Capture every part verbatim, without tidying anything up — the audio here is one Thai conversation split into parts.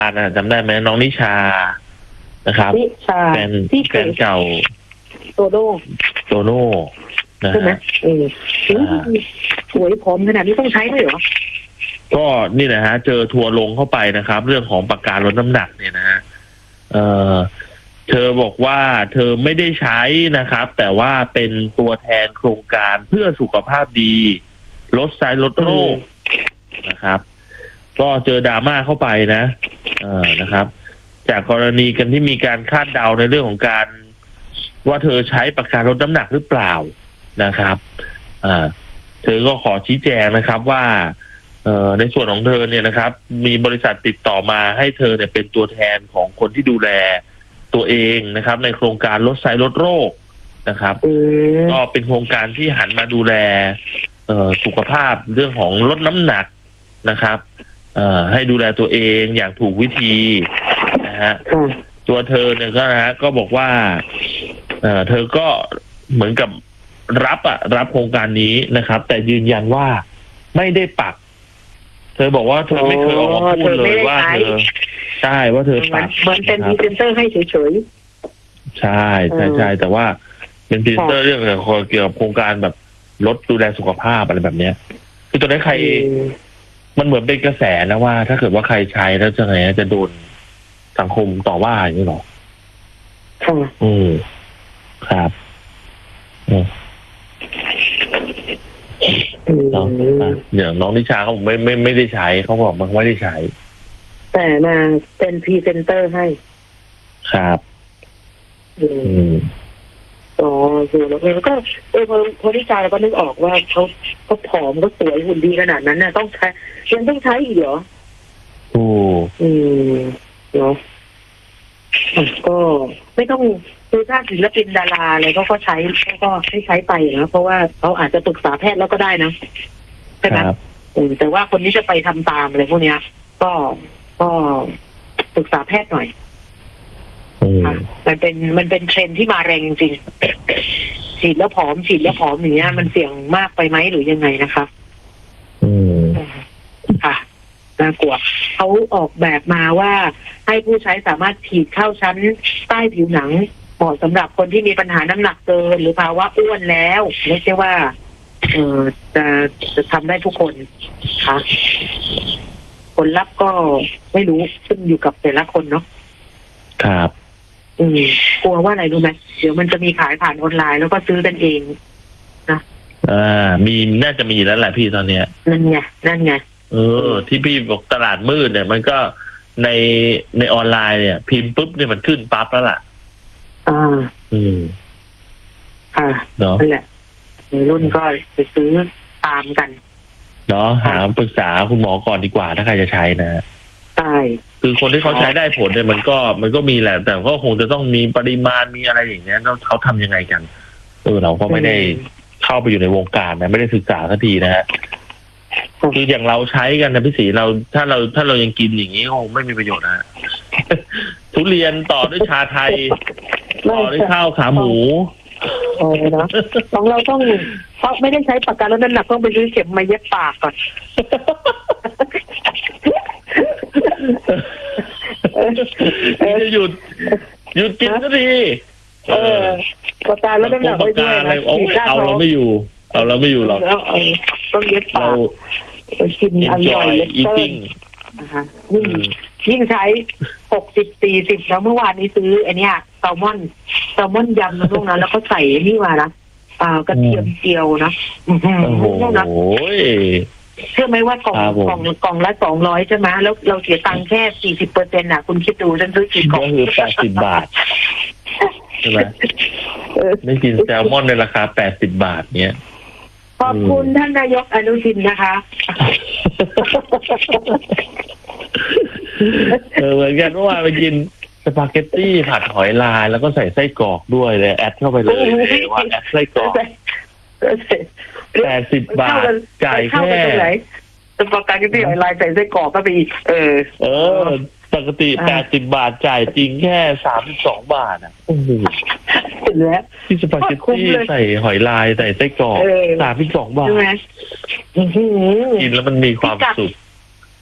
อ่าจำได้ไหมน้องนิชานะครับนิชาแฟนแฟนเก่าโตโน่โตโน่นะใช่ไหมเออสวยพร้อมขนาดนี้ต้องใช้ด้วยเหรอก็นี่แหละฮะเจอทัวร์ลงเข้าไปนะครับ เรื่องของปากกาลดน้ำหนักเนี่ยนะฮะเออเธอบอกว่าเธอไม่ได้ใช้นะครับแต่ว่าเป็นตัวแทนโครงการเพื่อสุขภาพดีลดไซส์ลดโรคนะครับก็เจอดราม่าเข้าไปนะเออนะครับจากกรณีกันที่มีการคาดเดาในเรื่องของการว่าเธอใช้ปากกาลดน้ำหนักหรือเปล่านะครับอ่าเธอก็ขอชี้แจงนะครับว่าเอ่อในส่วนของเธอเนี่ยนะครับมีบริษัทติดต่อมาให้เธอเนี่ยเป็นตัวแทนของคนที่ดูแลตัวเองนะครับในโครงการลดไซส์ลดโรคนะครับก็เป็นโครงการที่หันมาดูแลเอ่อสุขภาพเรื่องของลดน้ำหนักนะครับเอ่อให้ดูแลตัวเองอย่างถูกวิธีนะฮะตัวเธอเนี่ยก็นะฮะก็บอกว่าเอ่อเธอก็เหมือนกับรับอะรับโครงการนี้นะครับแต่ยืนยันว่าไม่ได้ปักเธอบอกว่าเธอไม่เคยออกมาพูดเลยว่าเธอใช่ว่าเธอปักเหมือนเป็นพรีเซนเตอร์ให้เฉยๆใช่ใช่ใช่แต่ว่าเป็นพรีเซนเตอร์เรื่องเกี่ยวกับโครงการแบบลดดูแลสุขภาพอะไรแบบเนี้ยคือตอนนี้ใครมันเหมือนเป็นกระแสนะว่าถ้าเกิดว่าใครใช้แล้วจะไงจะโดนสังคมต่อว่าอย่างนี้หรอค่ะอืมครับอืมอย่างน้องนิชาเขาไม่ไม่ไม่ได้ใช้เขาบอกมันไม่ได้ใช้แต่มาเป็นพรีเซนเตอร์ให้ครับอืมอ๋อคือแล้วก็เออพอพอที่ใจเราก็นึกออกว่าเขาเขาผอมก็สวยหุ่นดีขนาดนั้นน่ะต้องใช้ยังต้องใช้อีกเหรอโอ้อืมเนาะก็ไม่ต้องคือถ้าศิลปินดาราอะไรก็ก็ใช้ก็ให้ใช้ไปนะเพราะว่าเขาอาจจะปรึกษาแพทย์แล้วก็ได้นะใช่ไหมแต่ว่าคนนี้จะไปทำตามอะไรพวกเนี้ยก็ก็ปรึกษาแพทย์หน่อยค่ะมันเป็นมันเป็นเทรนด์ที่มาแรงจริงฉีดแล้วผอมฉีดแล้วผอมอย่างเงี้ยมันเสี่ยงมากไปไหมหรือยังไงนะคะอืมค่ะน่ากลัวเขาออกแบบมาว่าให้ผู้ใช้สามารถฉีดเข้าชั้นใต้ผิวหนังเหมาะสำหรับคนที่มีปัญหาน้ำหนักเกินหรือภาวะอ้วนแล้วไม่ใช่ว่าเออจะจะทำได้ทุกคนค่ะผลลัพธ์ก็ไม่รู้ขึ้นอยู่กับแต่ละคนเนาะครับอืมกลัวว่าอะไรรู้ไหมเดี๋ยวมันจะมีขายผ่านออนไลน์แล้วก็ซื้อกันเองนะอ่ามีน่าจะมีแล้วแหละพี่ตอนเนี้ยนั่นไงนั่นไงเออที่พี่บอกตลาดมืดเนี่ยมันก็ในในออนไลน์เนี่ยพิมพ์ปุ๊บเนี่ยมันขึ้นปั๊บแล้วล่ะอ่าอืมค่ะเนาะนั่นแหละในรุ่นก็ไปซื้อตามกันเนาะหาปรึกษาคุณหมอก่อนดีกว่าถ้าใครจะใช้นะใช่คือคนที่เขาใช้ได้ผลเนี่ยมันก็มันก็มีแหละแต่ก็คงจะต้องมีปริมาณมีอะไรอย่างเงี้ยแล้วเขาทำยังไงกันเออเราก็ไม่ได้เข้าไปอยู่ในวงการนะไม่ได้ศึกษาสักทีนะฮะคืออย่างเราใช้กันนะพี่ศรีเราถ้าเราถ้าเรายังกินอย่างนี้คงไม่มีประโยชน์นะทุเรียนต่อด้วยชาไทยต่อด้วยข้าวขาหมูโอ้เนาะของเราต้องเพราะไม่ได้ใช้ปากกาลดน้ำหนักต้องไปซื้อเข็มมาเย็บปากก่อนจะหยุดหยุดกินสักทีเออปากกาลดน้ำหนักไม่ด้วยนะเอาเราไม่อยู่เอาเราไม่อยู่หรอกต้องเย็บปากกินอร่อยเล็กเกินนะคะยิ่งยิ่งใช้หกสิบสี่สิบแล้วเมื่อวานนี้ซื้ออันนี้แซลมอนแซลมอนยำนะพวกนั้นแล้วก็ใส่นี่มานะอ่ากระเทียมเจียวนะโอ้โหเชื่อไหมว่ากล่องกล่องกล่องละสองร้อยใช่ไหมแล้วเราเสียตังค์แค่สี่สิบเปอร์เซ็นต์น่ะคุณคิดดูฉันซื้อกี่กล่องก็คือแปดสิบบาทใช่ไหมไม่กินแซลมอนในราคาแปดสิบบาทเนี้ยขอบคุณท่านนายกอนุทินนะคะเออเหมือนกันเมื่อวานไปกินสปาเกตตี้ผัดหอยลายแล้วก็ใส่ไส้กรอกด้วยเลยแอดเข้าไปเลยว่าแอดไส้กรอกแปดสิบบาทจ่ายแค่สปาเกตตี้หอยลายใส่ไส้กรอกก็ไปอีกเออเออปกติแปดสิบบาทจ่ายจริงแค่สามสิบสองบาทอ่ะโอ้โหเสร็จแล้วที่สปาเกตตี้ใส่หอยลายใส่ไส้กรอกสามสิบสองบาทกินแล้วมันมีความสุข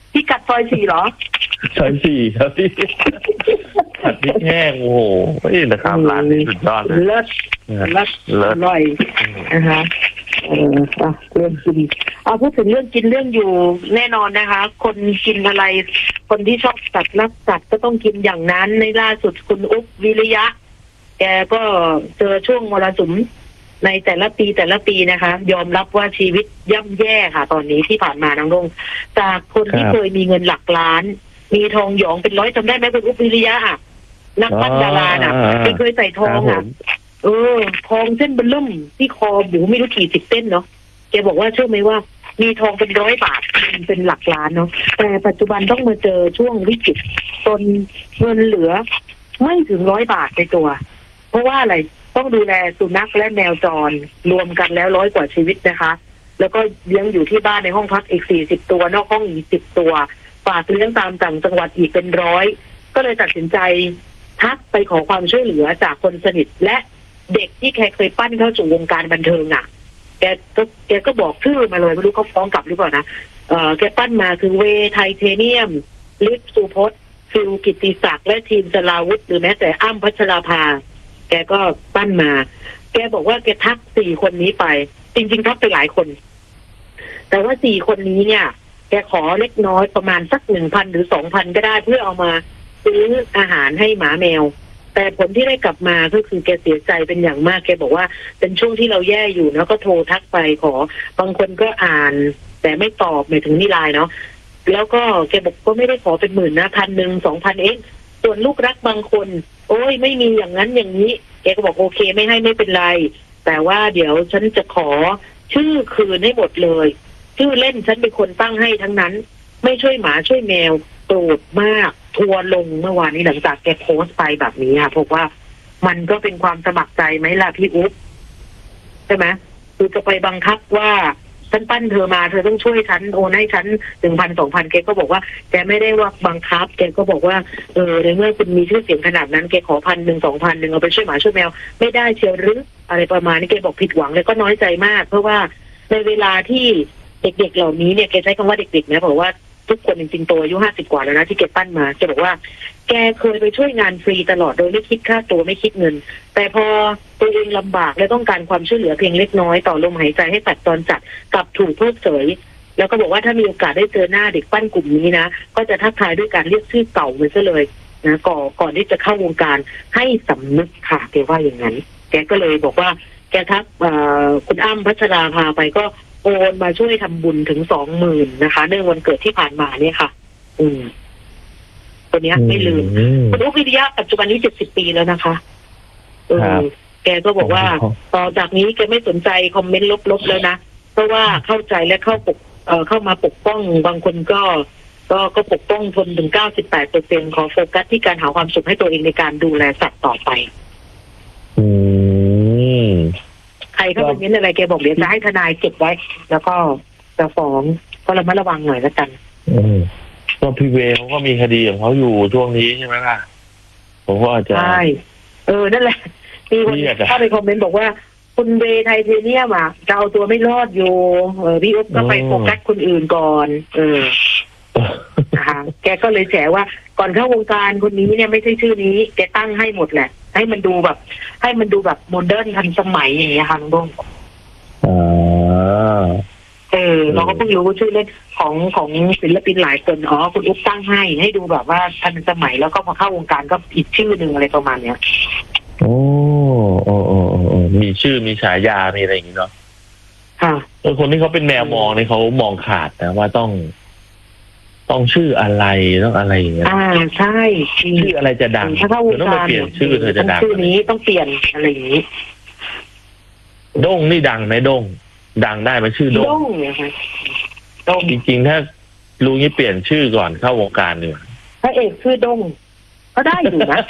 พี่กัดซอยสี่เหรอซอยสี่ครับพี่ผัดพริกแห้งโอ้โหนี่นะครับร้านนี้สุดยอดเลยเลิศเลิศเลิศอร่อยนะคะเออเรื่องกินเอาพูดถึงเรื่องกินเรื่องอยู่แน่นอนนะคะ คนกินอะไรคนที่ชอบสัตว์รักสัตว์ก็ต้องกินอย่างนั้นในล่าสุดคุณอุ๊บวิริยะแกก็เจอช่วงมรสุมในแต่ละปีแต่ละปีนะคะยอมรับว่าชีวิตย่ำแย่ค่ะตอนนี้ที่ผ่านมาน้องลงจากคนที่เคยมีเงินหลักล้านมีทองหยองเป็นร้อยจำได้ไหมคุณอุ๊บวิริยะอ่ะนักปั้นดาราน่ะไม่เคยใส่ทองอ่ะเออทองเส้นเบลุ่มที่คอหมูไม่รู้กี่สิบเส้นเนาะแกบอกว่าเชื่อไหมว่ามีทองเป็นร้อยบาทเป็นหลักล้านเนาะแต่ปัจจุบันต้องมาเจอช่วงวิกฤตจนเงินเหลือไม่ถึงร้อยบาทในตัวเพราะว่าอะไรต้องดูแลสุนัขและแมวจรรวมกันแล้วร้อยกว่าชีวิตนะคะแล้วก็เลี้ยงอยู่ที่บ้านในห้องพักอีกสี่สิบตัวนอกห้องอีกสิบตัวฝากเลี้ยงตามต่างจังหวัดอีกเป็นร้อยก็เลยตัดสินใจทักไปขอความช่วยเหลือจากคนสนิทและเด็กที่แกเคยปั้นเข้าสู่วงการบันเทิงอ่ะแกก็แกก็บอกชื่อมาเลยไม่รู้เขาฟ้องกลับหรือเปล่านะเออแกปั้นมาคือเวไทเทเนียมลิฟสุพจน์ฟิลกิตติศักดิ์และทีมสลาวุธหรือแม้แต่อ้ำพัชราภาแกก็ปั้นมาแกบอกว่าแกทักสี่คนนี้ไปจริงๆทักไปหลายคนแต่ว่าสี่คนนี้เนี่ยแกขอเล็กน้อยประมาณสักหนึ่งพันหรือสองพันก็ได้เพื่อเอามาซื้ออาหารให้หมาแมวแต่ผลที่ได้กลับมาก็คือแกเสียใจเป็นอย่างมากแกบอกว่าเป็นช่วงที่เราแย่อยู่แล้วก็โทรทักไปขอบางคนก็อ่านแต่ไม่ตอบหมายถึงนี่ไลน์เนาะแล้วก็แกบอกก็ไม่ได้ขอเป็นหมื่นนะพันหนึ่งสองพันเองส่วนลูกรักบางคนโอ้ยไม่มีอย่างนั้นอย่างนี้แกก็บอกโอเคไม่ให้ไม่เป็นไรแต่ว่าเดี๋ยวฉันจะขอชื่อคืนให้หมดเลยชื่อเล่นฉันเป็นคนตั้งให้ทั้งนั้นไม่ช่วยหมาช่วยแมวโกรธมากทัวลงเมื่อวานนี้หลังจากแกโพสต์ไปแบบนี้ค่ะเพราะว่ามันก็เป็นความสมัครใจไหมล่ะพี่อุ๊บใช่ไหมคือจะไปบังคับว่าฉันปั้นเธอมาเธอต้องช่วยฉันโอนให้ฉันหนึ่งพันสองพันแกก็บอกว่าแกไม่ได้ว่าบังคับแกก็บอกว่าเออในเมื่อคุณมีชื่อเสียงขนาดนั้นแกขอพันหนึ่งสองพันหนึ่งเอาไปช่วยหมาช่วยแมวไม่ได้เชียวหรืออะไรประมาณนี้แกบอกผิดหวังเลยก็น้อยใจมากเพราะว่าในเวลาที่เด็กๆเหล่านี้เนี่ยแกใช้คำว่าเด็กๆนะบอกว่าทุกคนจริงๆโตอายุห้าสิบกว่าแล้วนะที่แกปั้นมาแกบอกว่าแกเคยไปช่วยงานฟรีตลอดโดยไม่คิดค่าตัวไม่คิดเงินแต่พอตัวเองลำบากและต้องการความช่วยเหลือเพียงเล็กน้อยต่อลมหายใจให้ตัดตอนจัดกับถูกเพิกเฉยแล้วก็บอกว่าถ้ามีโอกาสได้เจอหน้าเด็กปั้นกลุ่มนี้นะก็จะทักทายด้วยการเรียกชื่อเก่าเหมือนซะเลยนะก่อนก่อนที่จะเข้าวงการให้สำนึกค่ะแกว่าอย่างนั้นแกก็เลยบอกว่าแกทักคุณอ้ำพัชราภาไปก็โอนมาช่วยทำบุญถึงสองหมื่นนะคะเนื่องวันเกิดที่ผ่านมาเนี่ยค่ะอืมตัวเนี้ยไม่ลืมคุณอุ๊บวิริยะปัจจุบันนี้เจ็ดสิบปีแล้วนะคะเออแกก็บอกว่าต่อจากนี้แกไม่สนใจคอมเมนต์ลบๆแล้วนะเพราะว่าเข้าใจและเข้าปกเอ่อเข้ามาปกป้องบางคนก็ก็ก็ปกป้องทนถึงเก้าสิบแปดเปอร์เซ็นต์ขอโฟกัสที่การหาความสุขให้ตัวเองในการดูแลสัตว์ต่อไปอืมใครเข้าไปเม้นอะไรแกบอกเดี๋ยวจะให้ทนายเก็บไว้แล้วก็จะฟ้องก็ระมัดระวังหน่อยแล้วกันอืมก็พี่เวเขาก็มีคดีของเขาอยู่ช่วงนี้ใช่ไหมล่ะผมก็อาจจะใช่เออนั่นแหละมีคนเข้าไปคอมเมนต์บอกว่าคุณเวไทเทเนียมอ่ะจะเอาตัวไม่รอดอยู่เออพี่อุ๊บก็ไปโฟกัสคนอื่นก่อนเออนะคะแกก็เลยแฉว่าก่อนเข้าวงการคนนี้เนี่ยไม่ใช่ชื่อนี้แกตั้งให้หมดแหละให้มันดูแบบให้มันดูแบบโมเดิร์นทันสมัยอย่างเงี้ยค่ะน้องดงอ่าเออเราก็เพิ่งรู้ชื่อเล่นของของศิลปินหลายคนอ๋อคุณอุ๊บตั้งให้ให้ดูแบบว่าทันสมัยแล้วก็พอเข้าวงการก็อีกชื่อหนึ่งอะไรประมาณเนี้ยโอ้โอ้โอ้โอ้มีชื่อมีฉายามีอะไรอย่างงี้เนาะค่ะคนที่เขาเป็นแมวมองเนี่ยเขามองขาดนะว่าต้องต้องชื่ออะไรต้องอะไรอย่างเงี้ยอ่าใช่ชื่ออะไรจะดังถ้าเข้าวงการเปลี่ยนชื่อเธอจะดังชื่อนี้ต้องเปลี่ยนอะไรอย่างนี้ด้งนี่ดังไหมด้งดังได้ไหมชื่อด้งด้งเนี่ยค่ะด้งจริงๆถ้าลุงนี่เปลี่ยนชื่อก่อนเข้าวงการเนี่ยพระเอกชื่อด้งก็ได้อยู่นะ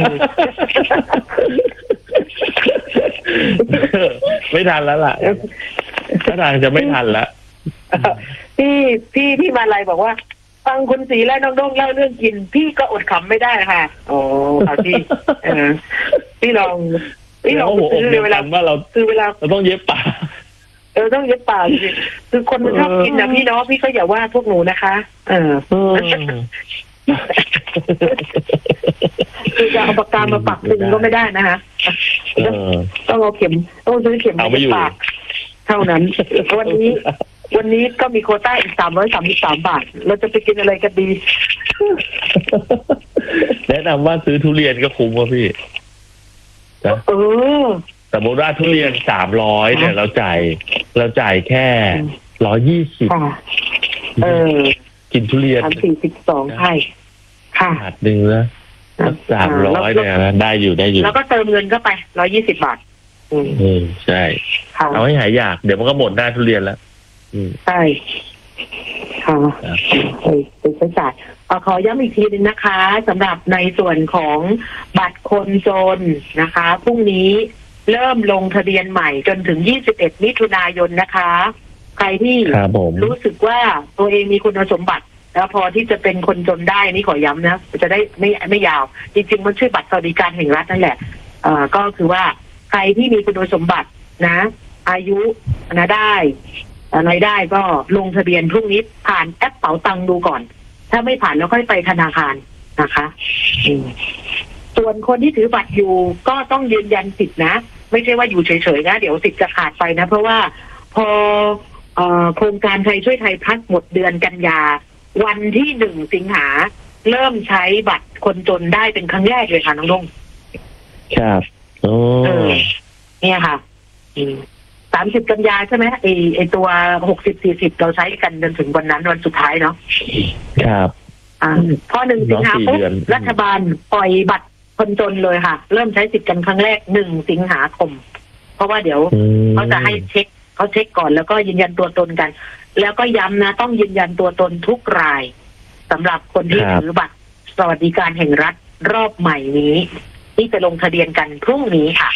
ไม่ทันแล้วล่ะถ้าทางจะไม่ทันแล้วพี่พี่พี่มาลัยบอกว่าฟังคุณศรีและน้องด้งเล่าเรื่องกินพี่ก็อดขำไม่ได้ค่ะโอ้ค่ะพี่เออพี่ลองพี่ลองซื้อเวลาว่าเราซื้อเวลาเราต้องเย็บปากเออต้องเย็บปากสิคือคนมันชอบกินนะพี่เนาะพี่ก็อย่าว่าพวกหนูนะคะ เออคือจะเอาปากกามาปักตึงก็ไม่ได้นะคะต้องเอาเข็มต้องซื้อเข็มมาเย็บปากเท่านั้นวันนี้วันนี้ก็มีโควต้าอีกสามร้อยสามสิบสามบาทเราจะไปกินอะไรกันดีแนะนำว่าซื้อทุเรียนก็คุ้มว่ะพี่นะเออสมมติว่าทุเรียนสามร้อยเนี่ยเราจ่ายเราจ่ายแค่ร้อยยี่สิบเออกินทุเรียนสามสี่สิบสองใช่ค่ะบาทหนึ่งแล้วสามร้อยเนี่ยนะได้อยู่ได้อยู่แล้วก็เติมเงินเข้าไปร้อยยี่สิบบาทอืมใช่เอาให้หายอยากเดี๋ยวมันก็หมดหน้าทุเรียนแล้วใช่ค่ะไปไปใช้จ่ายขอย้ำอีกทีนึงนะคะสำหรับในส่วนของบัตรคนจนนะคะพรุ่งนี้เริ่มลงทะเบียนใหม่จนถึงยี่สิบเอ็ดมิถุนายนนะคะใครที่รู้สึกว่าตัวเองมีคุณสมบัติแล้วพอที่จะเป็นคนจนได้นี่ขอย้ำนะจะได้ไม่ไม่ยาวจริงๆมันชื่อบัตรสวัสดิการแห่งรัฐนั่นแหละเอ่อก็คือว่าใครที่มีคุณสมบัตินะอายุนะได้อะไรได้ก็ลงทะเบียนพรุ่งนี้ผ่านแอปเป๋าตังดูก่อนถ้าไม่ผ่านแล้วค่อยไปธนาคารนะคะส่วนคนที่ถือบัตรอยู่ก็ต้องยืนยันสิทธินะไม่ใช่ว่าอยู่เฉยๆนะเดี๋ยวสิทธิ์จะขาดไปนะเพราะว่าพอเอ่อโครงการไทยช่วยไทยพัฒน์หมดเดือนกันยาวันที่หนึ่งสิงหาเริ่มใช้บัตรคนจนได้เป็นครั้งแรกเลยค่ะน้องลุงครับโอ้เนี่ยค่ะสามสิบกันยาใช่ไหมไอไอตัวหกสิบสี่สิบเราใช้กันจนถึงวันนั้นวันสุดท้ายเนาะครับอ่าพอหนึ่งสิงหาปุ๊บรัฐบาลปล่อยบัตรคนจนเลยค่ะเริ่มใช้สิทธิ์กันครั้งแรกหนึ่งสิงหาคมเพราะว่าเดี๋ยวเขาจะให้เช็คเขาเช็คก่อนแล้วก็ยืนยันตัวตนกันแล้วก็ย้ำนะต้องยืนยันตัวตนทุกรายสำหรับคนที่ถือบัตรสวัสดิการแห่งรัฐรอบใหม่นี้ที่จะลงทะเบียนกันพรุ่งนี้ค่ะ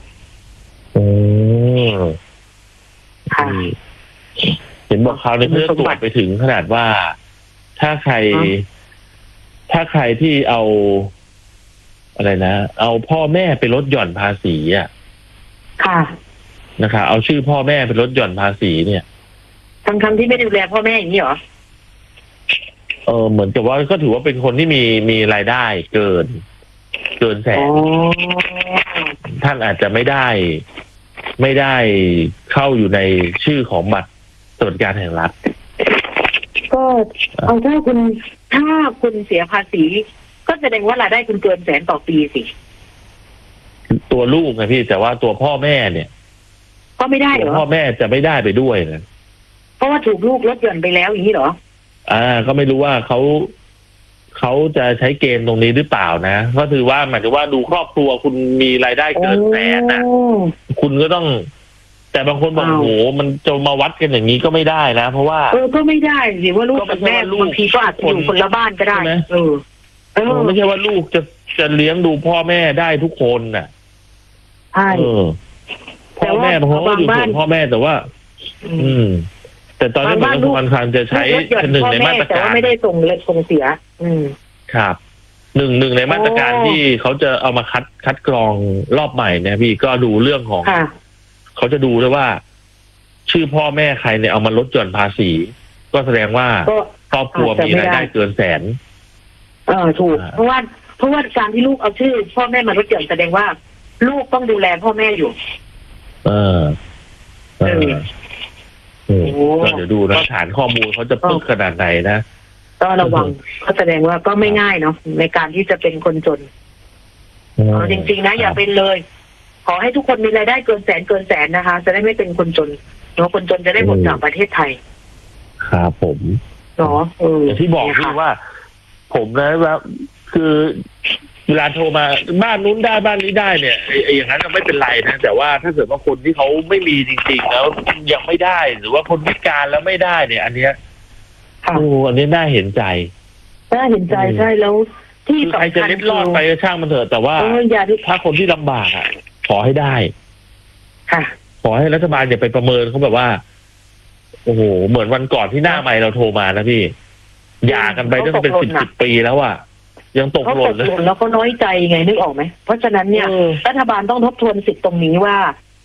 ค่ะเห็นบอกเขาในเพื่อตรวจไปถึงขนาดว่าถ้าใครถ้าใครที่เอาอะไรนะเอาพ่อแม่ไปลดหย่อนภาษีอ่ะค่ะนะคะเอาชื่อพ่อแม่ไปลดหย่อนภาษีเนี่ยทั้งทั้งที่ไม่ดูแลพ่อแม่อย่างนี้เหรอเออเหมือนกับว่าก็ถือว่าเป็นคนที่มีมีรายได้เกินเกินแสนท่านอาจจะไม่ได้ไม่ได้เข้าอยู่ในชื่อของบัตรสวัสดิการแห่งรัฐก็เอาถ้าคุณถ้าคุณเสียภาษีก็แสดงว่ารายได้คุณเกินแสนต่อปีสิตัวลูกไงพี่แต่ว่าตัวพ่อแม่เนี่ยก็ไม่ได้เหรอพ่อแม่จะไม่ได้ไปด้วยนะเพราะว่าถูกลูกลดหย่อนไปแล้วอย่างนี้เหรออ่าก็ไม่รู้ว่าเขาเขาจะใช้เกณฑ์ตรงนี้หรือเปล่านะก็คือว่าหมายถึงว่าดูครอบครัวคุณมีรายได้เกินแสนนะคุณก็ต้องแต่บางคนบอกโอ้โหมันจะมาวัดกันอย่างนี้ก็ไม่ได้นะเพราะว่าเออก็ไม่ได้สิว่าลูกกับแม่บางทีก็อาจอยู่คนละบ้านก็ได้เออเออไม่ใช่ว่าลูกจะจะเลี้ยงดูพ่อแม่ได้ทุกคนน่ะใช่พ่อแม่บางคนก็อยู่ส่วนพ่อแม่แต่ว่าอืมแต่ตอนนี้มันก็มันคันจะใช้หนึ่งในมาตรการไม่ได้ส่งเลยส่งเสีย อืมครับหนึ่งหนึ่งในมาตรการที่เขาจะเอามาคัดคัดกรองรอบใหม่เนี่ยพี่ก็ดูเรื่องของเขาจะดูด้วยว่าชื่อพ่อแม่ใครเนี่ยเอามาลดหย่อนภาษีก็แสดงว่าครอบครัวมีรายได้เกินแสนเออถูกเพราะว่าเพราะว่าการที่ลูกเอาชื่อพ่อแม่มาลดหย่อนแสดงว่าลูกต้องดูแลพ่อแม่อยู่เออเออก็เดี๋ยวดูนะฐานข้อมูลเขาจะปึ๊กขนาดไหนนะก็ระวังก็แสดงว่าก็ไม่ง่ายเนาะในการที่จะเป็นคนจนเอาจริงๆนะอย่าเป็นเลยขอให้ทุกคนมีรายได้เกินแสนเกินแสนนะคะจะได้ไม่เป็นคนจนเนาะคนจนจะได้หมดจากประเทศไทยครับผมเนาะเอออย่างที่บอกคือว่าผมนะว่าคือเวลาโทรมาบ้านนู้นได้บ้านนี้ได้เนี่ยไอ้อย่างนั้นไม่เป็นไรนะแต่ว่าถ้าเกิดว่าคนที่เขาไม่มีจริงๆแล้วยังไม่ได้หรือว่าคนพิการแล้วไม่ได้เนี่ยอันเนี้ยโอ้อันนี้น่าเห็นใจน่าเห็นใจใช่แล้วที่ใครจะเล็ดลอดไปก็ช่างมันเถอะแต่ว่าถ้าคนที่ลำบากอ่ะขอให้ได้ค่ะขอให้รัฐบาลอย่าไปประเมินเขาแบบว่าโอ้โหเหมือนวันก่อนที่หน้าใหม่เราโทรมานะพี่หย่ากันไปตั้งเป็นสิบสิบปีแล้วอ่ะยังตกหล่นเลยแล้วก็น้อยใจไงนึกออกไหมเพราะฉะนั้นเนี่ยรัฐบาลต้องทบทวนสิทธิ์ตรงนี้ว่า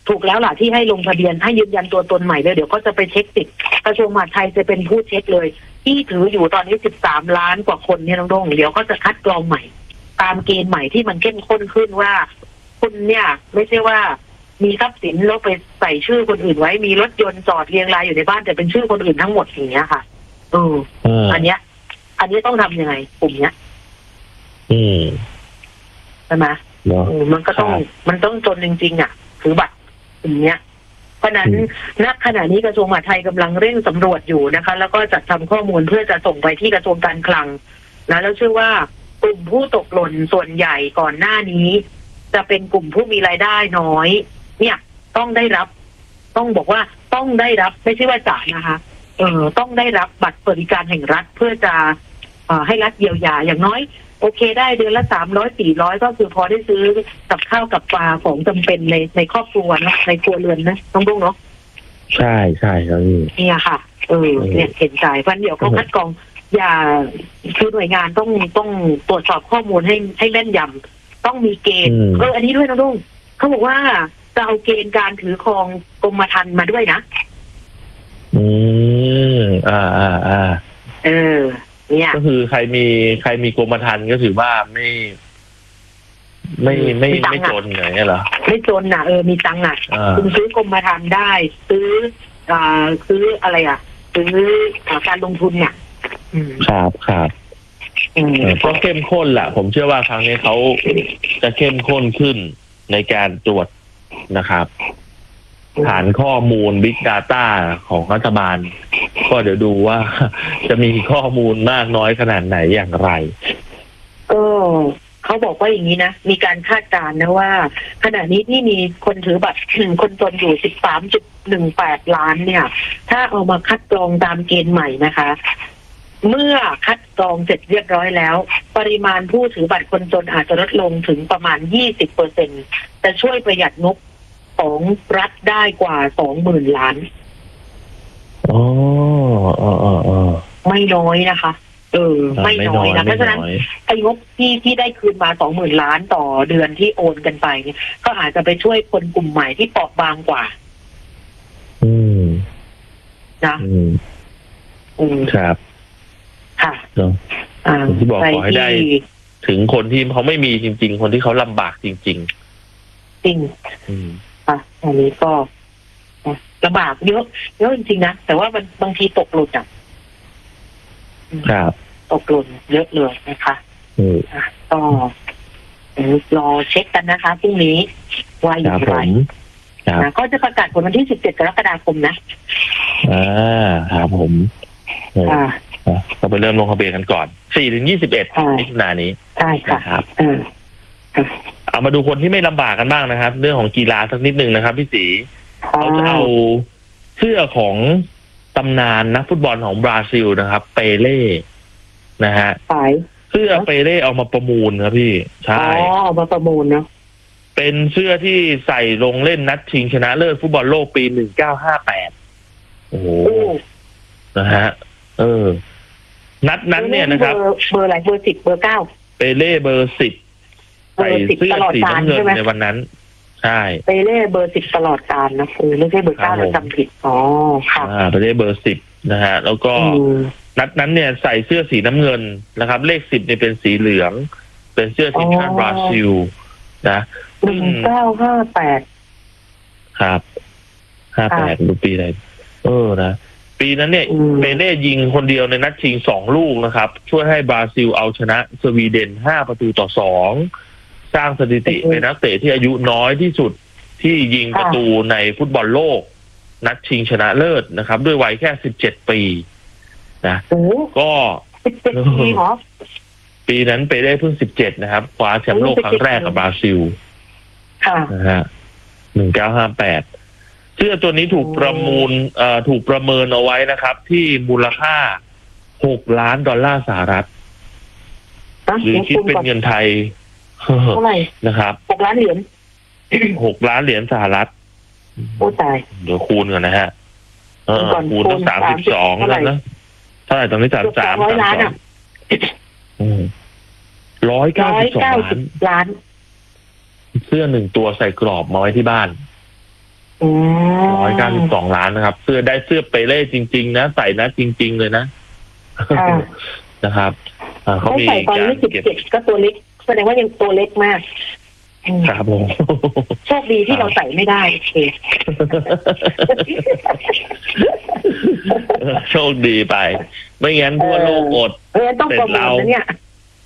ถูกแล้วล่ะที่ให้ลงทะเบียนให้ยืนยันตัวตนใหม่เลยเดี๋ยวก็จะไปเช็คสิทธิ์กระทรวงมหาดไทยจะเป็นผู้เช็คเลยที่ถืออยู่ตอนนี้สิบสามล้านกว่าคนเนี่ยน้องดงเดี๋ยวก็จะคัดกรองใหม่ตามเกณฑ์ใหม่ที่มันเข้มข้นขึ้นว่าคุณเนี่ยไม่ใช่ว่ามีทรัพย์สินแล้วไปใส่ชื่อคนอื่นไว้มีรถยนต์จอดเรียงรายอยู่ในบ้านแต่เป็นชื่อคนอื่นทั้งหมดอย่างเงี้ยค่ะเอออันเนี้ยอันนี้ต้องทำยังไงกลุ่มเนี้ยอืมใช่ไหมมันก็ต้องมันต้องจนจริงๆอ่ะถือบัตรอย่างเงี้ยเพราะนั้นณขณะนี้กระทรวงมหาดไทยกำลังเร่งสำรวจอยู่นะคะแล้วก็จัดทำข้อมูลเพื่อจะส่งไปที่กระทรวงการคลังนะแล้วเชื่อว่ากลุ่มผู้ตกหล่นส่วนใหญ่ก่อนหน้านี้จะเป็นกลุ่มผู้มีรายได้น้อยเนี่ยต้องได้รับต้องบอกว่าต้องได้รับไม่ใช่ว่าจ่ายนะคะเออต้องได้รับบัตรสวัสดิการแห่งรัฐเพื่อจะเอ่อให้รัฐเยียวยาอย่างน้อยโอเคได้เดือนละสามร้อยสี่ร้อยก็คือพอได้ซื้อกับข้าวกับปลาของจำเป็นในในครอบครัวนะในครัวเรือนนะต้องรู้เนาะใช่ใช่ครับเนี่ยค่ะเออเนี่ยเห็นใจเพราะเดี๋ยวเขาคัดกรองอย่าคือหน่วยงานต้องต้องตรวจสอบข้อมูลให้ให้แม่นยำต้องมีเกณฑ์เอออันนี้ด้วยนะลุงเขาบอกว่าจะเอาเกณฑ์การถือครองกรมธรรม์มาด้วยนะอืมอ่าอ่าอ่าเออเนี่ยก็คือใครมีใครมีกรมธรรม์ก็ถือว่าไม่ไม่ไม่ไม่จนอย่างเงี้ยเหรอไม่จนน่ะเออมีตังค์อ่ะคุณซื้อกรมธรรม์ได้ซื้ออ่าซื้ออะไรอ่ะซื้อการลงทุนเนี่ยครับครับก็เข้มข้นแหละผมเชื่อว่าครั้งนี้เขาจะเข้มข้นขึ้นในการตรวจนะครับฐานข้อมูล Big Data ของรัฐบาลก็เดี๋ยวดูว่าจะมีข้อมูลมากน้อยขนาดไหนอย่างไรก็เขาบอกว่าอย่างนี้นะมีการคาดการณ์นะว่าขณะนี้ที่มีคนถือบัตรคนจนอยู่ สิบสามจุดหนึ่งแปด ล้านเนี่ยถ้าเอามาคัดกรองตามเกณฑ์ใหม่นะคะเมื่อคัดกรองเสร็จเรียบร้อยแล้วปริมาณผู้ถือบัตรคนจนอาจจะลดลงถึงประมาณ ยี่สิบเปอร์เซ็นต์ จะช่วยประหยัดงบของรัฐได้กว่า สองหมื่น ล้านอ๋ออ๋ออ๋อไม่น้อยนะคะเออไม่น้อยนะเพราะฉะนั้นไอ้งบที่ที่ได้คืนมา สองหมื่น ล้านต่อเดือนที่โอนกันไปเนี่ยก็อาจจะไปช่วยคนกลุ่มใหม่ที่เปราะบางกว่าอืมนะอืมอืมครับค่ะอ่าที่บอกขอให้ได้ถึงคนที่เขาไม่มีจริงๆคนที่เขาลำบากจริงๆจริงค่ะอันนี้ก็ลำบากเยอะเยอะจริงๆนะแต่ว่ามันบางทีตกหลุดอ่ะครับตกหล่นเยอะเลยนะคะก็รอเช็คกันนะคะพรุ่งนี้ว่าอย่างไรนะก็จะประกาศผลวันที่สิบเจ็ดกรกฎาคมนะอ่าครับผมอ่าเราไปเริ่มลงทะเบียนกันก่อน สี่ถึงยี่สิบเอ็ด มิถุนายนนี้ใช่ค่ะครับเอามาดูคนที่ไม่ลำบากกันบ้างนะครับเรื่องของกีฬาสักนิดนึงนะครับพี่ศรีเขาจะเอาเสื้อของตำนานนักฟุตบอลของบราซิลนะครับเปเล่นะฮะเสื้อเปเล่เอามาประมูลครับพี่ใช่อ๋อเอามาประมูลเนาะเป็นเสื้อที่ใส่ลงเล่นนัดชิงชนะเลิศฟุตบอลโลกปีหนึ่งเก้าห้าแปดโอ้โหนะฮะเออนัดนั้นเนี่ยนะครับเบอร์อะไรเบอร์สิบเบอร์เก้าเปเล่เบอร์สิบใส่เสื้อสีน้ำเงินในวันนั้นใช่เปเล่เบอร์สิบตลอดกาลนะคือไม่ใช่เบอร์เก้าเราจำผิดอ๋อค่ะเปเล่เบอร์สิบนะฮะแล้วก็นัดนั้นเนี่ยใส่เสื้อสีน้ำเงินนะครับเลขสิบเนี่ยเป็นสีเหลืองเป็นเสื้อทีมชาติบราซิลนะหนึ่งเก้าห้าแปดครับห้าแปดดูปีอะไรเออนะปีนั้นเนี่ยเปเล่ยิงคนเดียวในนัดชิงสองลูกนะครับช่วยให้บราซิลเอาชนะสวีเดนห้าประตูต่อสองสร้างสถิติเป็นนักเตะที่อายุน้อยที่สุดที่ยิงประตูในฟุตบอลโลกนัดชิงชนะเลิศนะครับด้วยวัยแค่สิบเจ็ดปีนะก็ปีนั้นเปเล่เพิ่งสิบเจ็ดนะครับคว้าแชมป์โลกครั้งแรกกับบราซิลนะฮะหนึ่งเก้าห้าแปดเสื้อตัวนี้ถูกประมูลเอ่อถูกประเมินเอาไว้นะครับที่มูลค่าหกล้านดอลลาร์สหรัฐหรือคิดเป็นเงินไทยเท่าไหร่นะครับหกล้านเหรียญหกล้านเหรียญสหรัฐโอ้ตายเดี๋ยวคูณก่อนนะฮะเออคูณตั้งสามสิบสองแล้วนะเท่าไหร่ตรงนี้สามสามสามสองร้อยเก้าสิบสองล้านล้านเสื้อหนึ่งตัวใส่กรอบมาไว้ที่บ้านร้อยเก้าสิบสองล้านนะครับเสื้อได้เสื้อเปเล่จริงๆนะใส่นะจริงๆเลยนะนะครับเขามีใส่ตอนนี้สิบเจ็ดก็ตัวเล็กแสดงว่ายังตัวเล็กมากครับผมโชคดีที่เราใส่ไม่ได้เองโชคดีไปไม่งั้นทั่วโลกอดเออต้องประมูลนะเนี่ย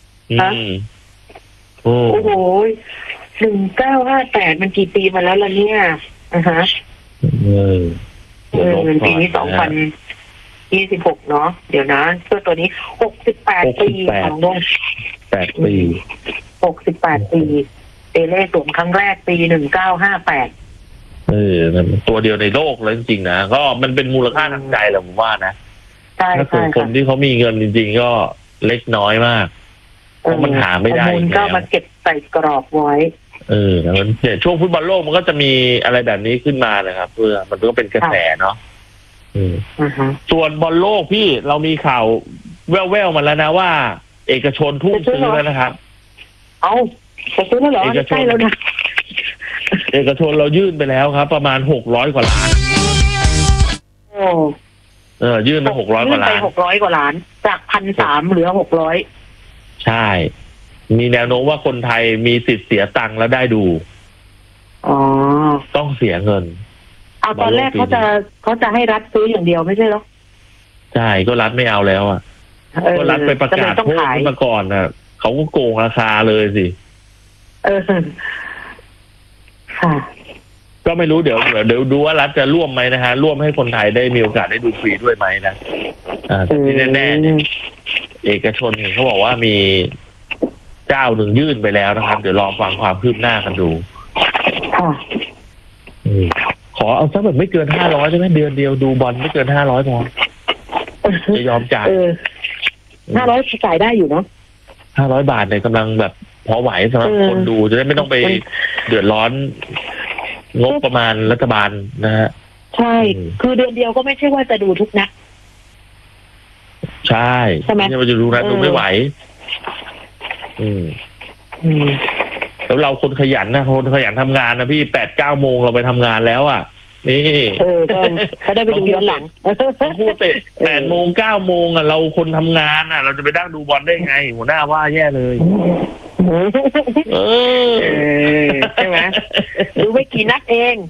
โอ้โหหนึ่งเก้าห้าแปดมันกี่ปีมาแล้วล่ะเนี่ยอ่ะฮะเออเออปีนี้สองพันยี่สิบหกเนาะเดี๋ยวนะเสื้อตัวนี้หกสิบแปดปีของดงแปดปีหกสิบแปดปีเปเล่สวมครั้งแรกปีหนึ่งเก้าห้าแปดเออตัวเดียวในโลกเลยจริงๆนะก็มันเป็นมูลค่าทางใจแหละผมว่านะถ้าเกิดคนที่เขามีเงินจริงๆก็เล็กน้อยมากเพราะมันหาไม่ได้ก็มาเก็บใส่กรอบไว้เออแล้วเนี่ยช่วงฟุตบอลโลกมันก็จะมีอะไรแบบนี้ขึ้นมานะครับเพื่อมันก็เป็นกระแสเนาะส่วนบอลโลกพี่เรามีข่าวแว่วๆมาแล้วนะว่าเอกชนทุ่มซื้อแล้วนะครับเอาจะซื้อแล้วเหรอใช่แล้วนะเอกชนเรายื่นไปแล้วครับประมาณหกร้อยกว่าล้านโอ้เออยื่นไปหกร้อยกว่าล้านยื่นไปหกร้อยกว่าล้านจากพันสามเหลือหกร้อยใช่มีแนวโน้มว่าคนไทยมีสิทธิ์เสียตังค์แล้วได้ดูอ๋อต้องเสียเงินเอาตอนแรกเขาจะเขาจะให้รัฐซื้ออย่างเดียวไม่ใช่หรอใช่ก็รัฐไม่เอาแล้วอ่ะก็รัฐไปประกาศโทษมาก่อนอ่ะเขาก็โกงราคาเลยสิเออค่ะก็ไม่รู้เดี๋ยวเดี๋ยวดูว่ารัฐจะร่วมไหมนะฮะร่วมให้คนไทยได้มีโอกาสได้ดูฟรีด้วยไหมนะอ่าที่แน่ๆเอกชนเขาบอกว่ามีเจ้าหนึ่งยื่นไปแล้วนะครับเดี๋ยวลองฟังความคืบหน้ากันดูค่ะขอเอาสักแบบไม่เกินห้าร้อยได้ไหมเดือนเดียวดูบอลไม่เกินห้าร้อยพอจะยอมจ่ายห้าร้อยจ่ายได้อยู่เนาะห้าร้อยบาทเนี่ยกำลังแบบพอไหวสำหรับคนดูจะได้ไม่ต้องไปเดือดร้อนงบประมาณรัฐบาลนะฮะใช่คือเดือนเดียวก็ไม่ใช่ว่าจะดูทุกนัดใช่ใช่ไหมจะดูนัดดูไม่ไหวอืมอืมแล้วเราคนขยันนะคนขยันทำงานนะพี่แปดเก้าโมงเราไปทำงานแล้วอ่ะนี่เออเขาได้ไปดูย้อนหลังพูดเตะแปดโมงเก้าโมงอ่ะเราคนทำงานอ่ะเราจะไปนั่งดูบอลได้ไงหัวหน้าว่าแย่เลยเออใช่ไหมดูไม่กี่นัดเอง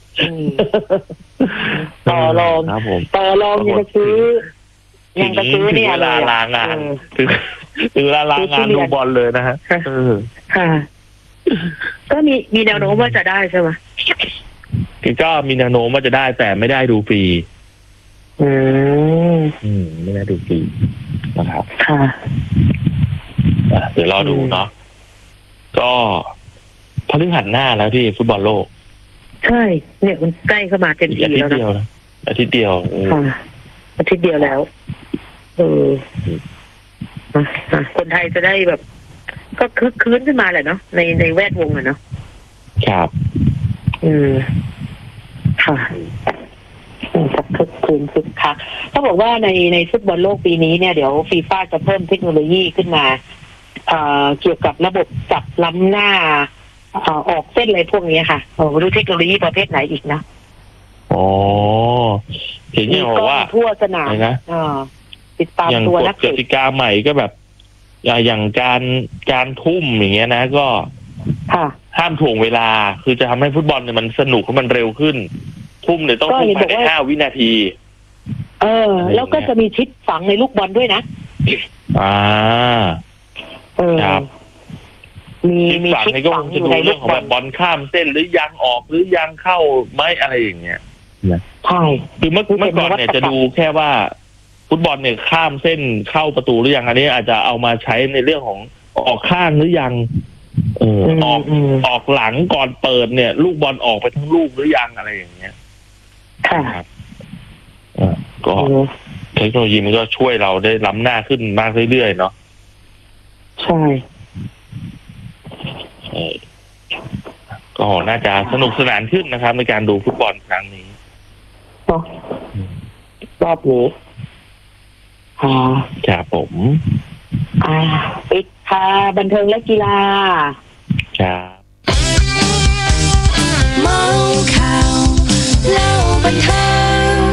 ต่อรองต่อรองยังจะซื้อยังจะซื้อเนี่ยเวลาลางานคือถึงเวลาลางานดูบอลเลยนะฮะค่ะก็มีมีแนวโน้มว่าจะได้ใช่ไหมก็มีแนวโน้มว่าจะได้แต่ไม่ได้ดูฟรีอืมอืมไม่ได้ดูฟรีนะครับค่ะเดี๋ยวรอดูเนาะก็พฤหัสหน้าแล้วที่ฟุตบอลโลกใช่เนี่ยมันใกล้เข้ามาเต็มทีแล้วนะอาทิตย์เดียวค่ะอาทิตย์เดียวแล้วเออคนไทยจะได้แบบก็คึกคืนขึ้นมาแหละเนาะในในแวดวงอะเนาะครับอืมค่ะจะคึกคืนคึกคักเขาบอกว่าในในฟุตบอลโลกปีนี้เนี่ยเดี๋ยวฟีฟ่าจะเพิ่มเทคโนโลยีขึ้นมาเอ่อเกี่ยวกับระบบจับล้ำหน้าเอ่อออกเส้นอะไรพวกนี้ค่ะโอ้ไม่รู้เทคโนโลยีประเภทไหนอีกนะอ๋อเห็นอย่างว่าทั่วสนามนะอ่าติดตามตัวนักเตะกติกาใหม่ก็แบบอย่างการการทุ่มอย่างเงี้ยนะก็ห้ามถ่วงเวลาคือจะทำให้ฟุตบอลเนี่ยมันสนุกให้มันเร็วขึ้นทุ่มเนี่ยต้องทุ่มภายในห้าวินาทีเออแล้วก็จะมีชิปฝังในลูกบอลด้วยนะอ่าเออครับมีมีชิปฝังอยู่ในลูกบอลบอลข้ามเส้นหรือยังออกหรือยังเข้าไหมอะไรอย่างเงี้ยใช่คือเมื่อเมื่อก่อนเนี่ยจะดูแค่ว่าฟุตบอลเนี่ยข้ามเส้นเข้าประตูหรือยังอันนี้อาจจะเอามาใช้ในเรื่องของออกข้างหรือยังเออออกออกหลังก่อนเปิดเนี่ยลูกบอลออกไปทั้งลูกหรือยังอะไรอย่างเงี้ยค่ะก็เทคโนโลยีมันก็ช่วยเราได้ล้ำหน้าขึ้นมากเรื่อยๆเนาะใช่ก็น่าจะสนุกสนานขึ้นนะครับในการดูฟุตบอลครั้งนี้รอบนี้อ๋อครับผมอ่าปิดค่ะบันเทิงและกีฬาครับเมาข่าวบันเทิง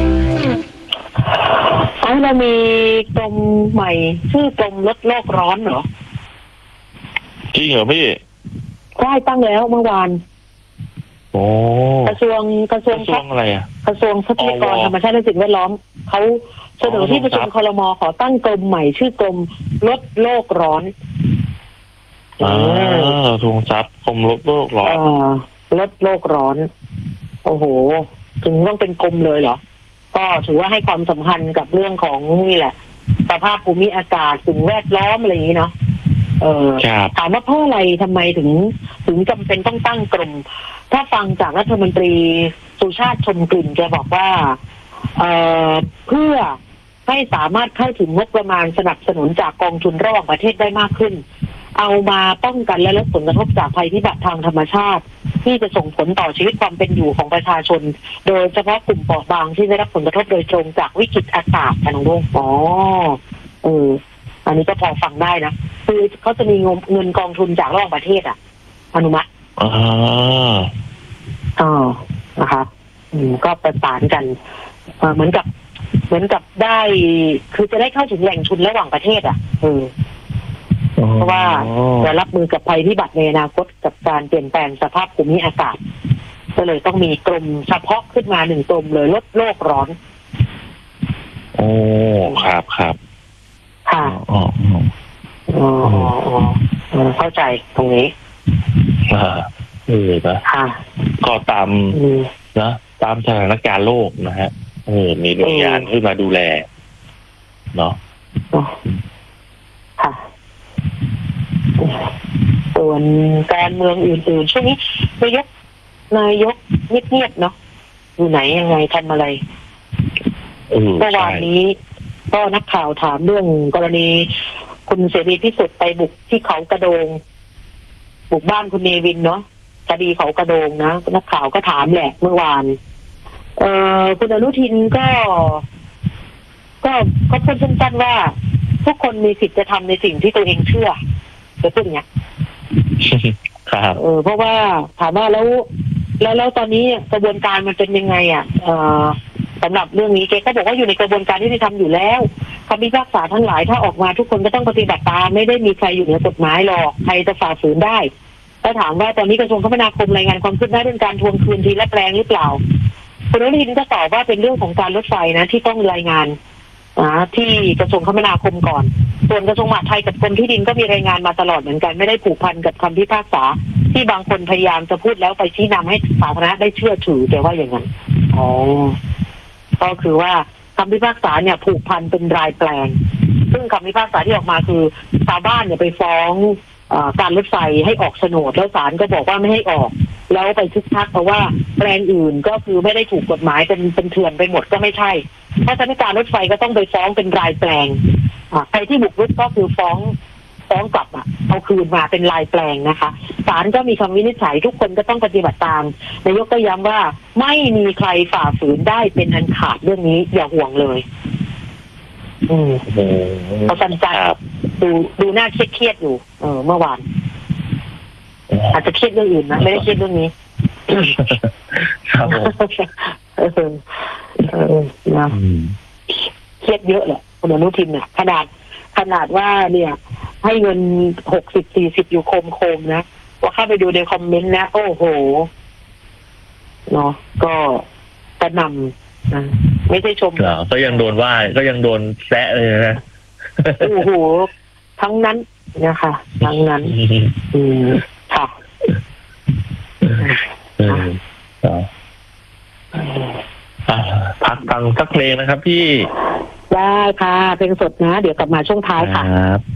เอาเรามีกรมใหม่ชื่อกรมลดโลกร้อนเหรอจริงเหรอพี่ใช่ตั้งแล้วเมื่อวานโอ้กระทรวงกระทรวงกระทรวงอะไรอ่ะกระทรวงทรัพยากรธรรมชาติและสิ่งแวดล้อมเขาเสนอที่ประชุมครม.ขอตั้งกรมใหม่ชื่อกรมลดโลกร้อนอ่าทวงทรัพย์กรมลดโลกร้อนลดโลกร้อนโอ้โหถึงต้องเป็นกรมเลยเหรอก็ถือว่าให้ความสำคัญกับเรื่องของนี่แหละสภาพภูมิอากาศสิ่งแวดล้อมอะไรอย่างนี้เนาะเออถามว่าเพราะอะไรทำไมถึงถึงจำเป็นต้องตั้งกรมถ้าฟังจากรัฐมนตรีสุชาติชมกลิ่นแกบอกว่าเอ่อเพื่อให้สามารถเข้าถึงงบประมาณสนับสนุนจากกองทุนระหว่างประเทศได้มากขึ้นเอามาป้องกันและลดผลกระทบจากภัยพิบัติทางธรรมชาติที่จะส่งผลต่อชีวิตความเป็นอยู่ของประชาชนโดยเฉพาะกลุ่มเปราะบางที่ได้รับผลกระทบโดยตรงจากวิกฤตอากาศค่ะน้องลุงอ๋อเอออันนี้ก็พอฟังได้นะคือเขาจะมีเงินกองทุนจากระหว่างประเทศอ่ะอนุมัติอ่าอ๋อนะคะอืมก็ประสานกันเหมือนกับเหมือนกับได้คือจะได้เข้าถึงแหล่งทุนระหว่างประเทศอ่ะเออเพราะว่าจะรับมือกับภัยพิบัติในอนาคตกับการเปลี่ยนแปลงสภาพภูมิอากาศก็เลยต้องมีกรมเฉพาะขึ้นมาหนึ่งกรมเลยลดโลกร้อนโอ้ครับครับค่ะอ๋ออ๋ออ๋อเข้าใจตรงนี้อ่าเออนะค่ะก็ตามนะตามสถานการณ์โลกนะฮะเออมีหน่วยงานขึ้นมาดูแลเนาะค่ะส่วนการเมืองอื่นๆช่วงนี้นายกนายกเงียบๆเนาะอยู่ไหนยังไงทำอะไรเมื่อวานนี้ก็นักข่าวถามเรื่องกรณีคุณเสรีพิสุทธิ์ไปบุกที่เขากระโดงบุกบ้านคุณเนวินเนาะคดีเขากระโดงนะนักข่าวก็ถามแหละเมื่อวานเอ่อคุณอนุทินก็ก็ก็พูดสั้นๆว่าทุกคนมีสิทธิ์จะทำในสิ่งที่ตัวเองเชื่อจะพูดอย่างเงี้ยครับเออเพราะว่าถามว่าแล้วแล้วแล้วตอนนี้กระบวนการมันเป็นยังไงอ่ะเอ่อสำหรับเรื่องนี้แกก็บอกว่าอยู่ในกระบวนการที่ได้ทำอยู่แล้วคำพิพากษาทั้งหลายถ้าออกมาทุกคนก็ต้องปฏิบัติตามไม่ได้มีใครอยู่เหนือกฎหมายหรอกใครจะฝ่าฝืนได้ถ้าถามว่าตอนนี้กระทรวงคมนาคมรายงานความคืบหน้าเรื่องการทวงคืนทีละแปลงหรือเปล่าคุณอนุทินก็ตอบว่าเป็นเรื่องของการรถไฟนะที่ต้องรายงานนะที่กระทรวงคมนาคมก่อนส่วนกระทรวงมหาดไทยกับกรมที่ดินก็มีรายงานมาตลอดเหมือนกันไม่ได้ผูกพันกับคำพิพากษาที่บางคนพยายามจะพูดแล้วไปชี้นำให้สาธารณะได้เชื่อถือแต่ว่าอย่างนั้นอ๋อก็คือว่าคำพิพากษาเนี่ยผูกพันเป็นรายแปลงซึ่งคำพิพากษาที่ออกมาคือชาวบ้านเนี่ยไปฟ้องการรถไฟให้ออกโฉนดแล้วศาลก็บอกว่าไม่ให้ออกแล้วไปทึกทักเพราะว่าแปลงอื่นก็คือไม่ได้ถูกกฎหมายเป็นเป็นเถื่อนไปหมดก็ไม่ใช่เพราะฉะนั้นการรถไฟก็ต้องไปฟ้องเป็นรายแปลงใครที่บุกรุกก็คือฟ้องฟ้องกลับอ่ะเอาคืนมาเป็นรายแปลงนะคะศาลก็มีคำวินิจฉัยทุกคนก็ต้องปฏิบัติตามนายกก็ย้ำว่าไม่มีใครฝ่าฝืนได้เป็นอันขาดเรื่องนี้อย่าห่วงเลยอืมเขาสั้นๆดูดูน่าเครียดเครียดอยู่เออเมื่อวานอาจจะเครียดเรื่องอื่นนะไม่ได้เครียดเรื่องนี้ครับเออเออนะเครียดเยอะแหละคุณอนุทินเนี่ยขนาดขนาดว่าเนี่ยให้เงินหกสิบสี่สิบอยู่โคมโคมนะว่าเข้าไปดูในคอมเมนต์นะโอ้โหเนาะก็กระนำนะไม่ใช่ชมเหรอก็ยังโดนว่าก็ยังโดนแซะเลยนะโอ้โหทั้งนั้นนะคะทั้งนั้นอืมค่ะอืมอ่าพักฟังสักเพลงนะครับพี่ได้ค่ะเพลงสดนะเดี๋ยวกลับมาช่วงท้ายค่ะครับ